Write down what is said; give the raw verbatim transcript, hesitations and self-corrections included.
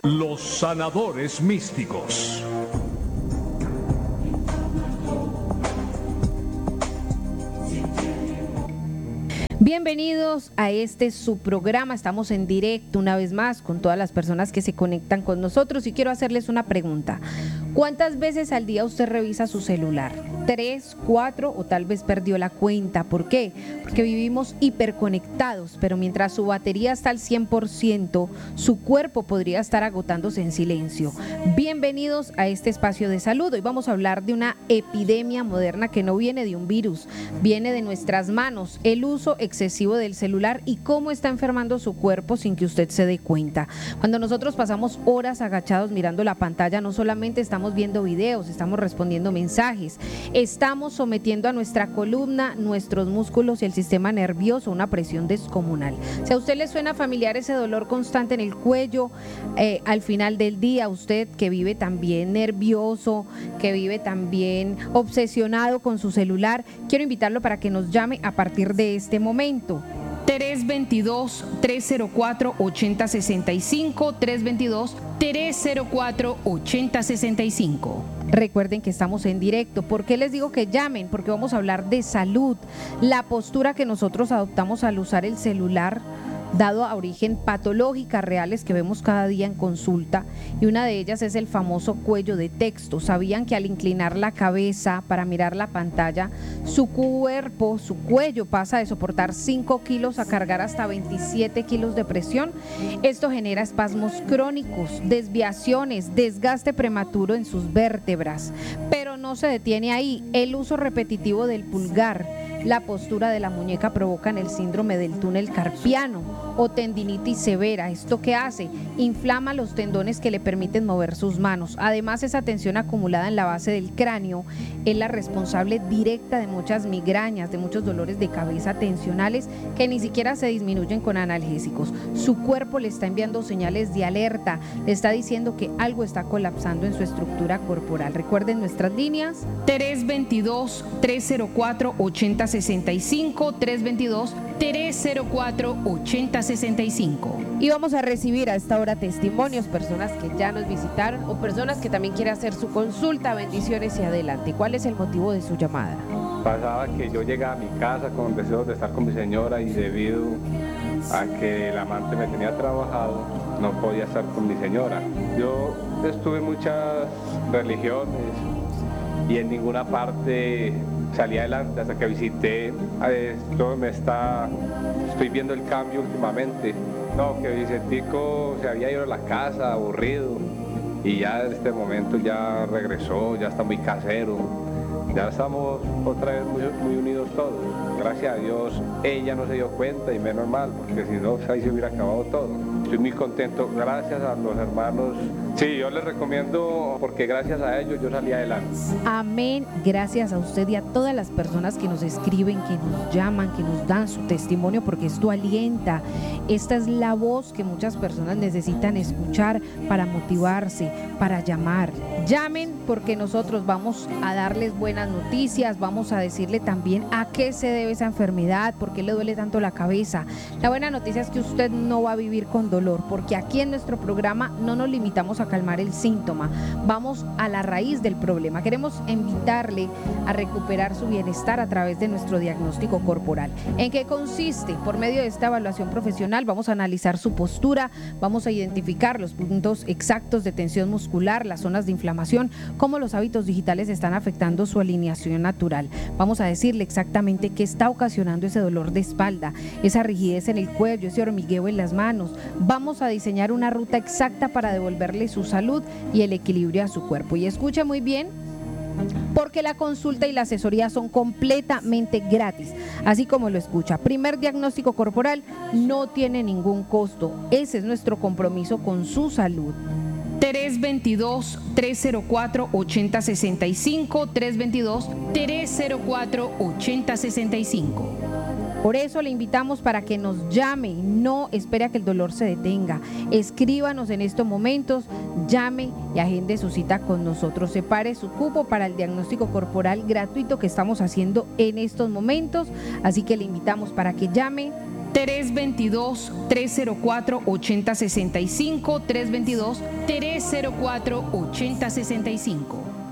Los sanadores místicos. Bienvenidos a este su programa. Estamos en directo una vez más con todas las personas que se conectan con nosotros y quiero hacerles una pregunta. ¿Cuántas veces al día usted revisa su celular? ¿Tres, cuatro o tal vez perdió la cuenta? ¿Por qué? Porque vivimos hiperconectados, pero mientras su batería está al cien por ciento, su cuerpo podría estar agotándose en silencio. Bienvenidos a este espacio de salud. Hoy vamos a hablar de una epidemia moderna que no viene de un virus, viene de nuestras manos, el uso excesivo del celular y cómo está enfermando su cuerpo sin que usted se dé cuenta. Cuando nosotros pasamos horas agachados mirando la pantalla, no solamente estamos viendo videos, estamos respondiendo mensajes, estamos sometiendo a nuestra columna, nuestros músculos y el sistema nervioso a una presión descomunal. Si a usted le suena familiar ese dolor constante en el cuello, eh, al final del día, usted que vive también nervioso, que vive también obsesionado con su celular, quiero invitarlo para que nos llame a partir de este momento. tres veintidós, tres cero cuatro, ochenta sesenta y cinco, tres veintidós, tres cero cuatro, ochenta sesenta y cinco. Recuerden que estamos en directo. ¿Por qué les digo que llamen? Porque vamos a hablar de salud, la postura que nosotros adoptamos al usar el celular, dado a origen patológicas reales que vemos cada día en consulta, y una de ellas es el famoso cuello de texto. ¿Sabían que al inclinar la cabeza para mirar la pantalla, su cuerpo, su cuello pasa de soportar cinco kilos a cargar hasta veintisiete kilos de presión? Esto genera espasmos crónicos, desviaciones, desgaste prematuro en sus vértebras, pero no se detiene ahí. El uso repetitivo del pulgar, la postura de la muñeca provocan el síndrome del túnel carpiano o tendinitis severa. ¿Esto qué hace? Inflama los tendones que le permiten mover sus manos. Además, esa tensión acumulada en la base del cráneo es la responsable directa de muchas migrañas, de muchos dolores de cabeza tensionales que ni siquiera se disminuyen con analgésicos. Su cuerpo le está enviando señales de alerta, le está diciendo que algo está colapsando en su estructura corporal. Recuerden nuestras líneas: tres veintidós, tres cero cuatro, ochenta sesenta y cinco, tres veintidós, tres cero cuatro, ochenta sesenta y cinco. Y vamos a recibir a esta hora testimonios, personas que ya nos visitaron o personas que también quieren hacer su consulta. Bendiciones y adelante. ¿Cuál es el motivo de su llamada? Pasaba que yo llegaba a mi casa con deseos de estar con mi señora y debido a que el amante me tenía trabajado, no podía estar con mi señora. Yo estuve en muchas religiones y en ninguna parte salí adelante hasta que visité. Esto me está, estoy viendo el cambio últimamente. No, que Vicentico se había ido a la casa aburrido y ya en este momento ya regresó, ya está muy casero. Ya estamos otra vez muy, muy unidos todos. Gracias a Dios ella no se dio cuenta y menos mal, porque si no ahí se hubiera acabado todo. Estoy muy contento, gracias a los hermanos. Sí, yo les recomiendo porque gracias a ellos yo salí adelante. Amén, gracias a usted y a todas las personas que nos escriben, que nos llaman, que nos dan su testimonio, porque esto alienta. Esta es la voz que muchas personas necesitan escuchar para motivarse, para llamar. Llamen porque nosotros vamos a darles buenas noticias, vamos a decirle también a qué se debe esa enfermedad, por qué le duele tanto la cabeza. La buena noticia es que usted no va a vivir con dolor, porque aquí en nuestro programa no nos limitamos a calmar el síntoma, vamos a la raíz del problema. Queremos invitarle a recuperar su bienestar a través de nuestro diagnóstico corporal. ¿En qué consiste? Por medio de esta evaluación profesional vamos a analizar su postura, vamos a identificar los puntos exactos de tensión muscular, las zonas de inflamación, cómo los hábitos digitales están afectando su alineación natural. Vamos a decirle exactamente qué está ocasionando ese dolor de espalda, esa rigidez en el cuello, ese hormigueo en las manos. Vamos a diseñar una ruta exacta para devolverle su salud y el equilibrio a su cuerpo. Y escuche muy bien, porque la consulta y la asesoría son completamente gratis, así como lo escucha. Primer diagnóstico corporal no tiene ningún costo. Ese es nuestro compromiso con su salud. tres veintidós, tres cero cuatro, ochenta sesenta y cinco, tres veintidós, tres cero cuatro, ochenta sesenta y cinco. Por eso le invitamos para que nos llame, no espere a que el dolor se detenga. Escríbanos en estos momentos, llame y agende su cita con nosotros. Separe su cupo para el diagnóstico corporal gratuito que estamos haciendo en estos momentos. Así que le invitamos para que llame tres dos dos, tres cero cuatro, ocho cero seis cinco, tres dos dos, tres cero cuatro, ocho cero seis cinco.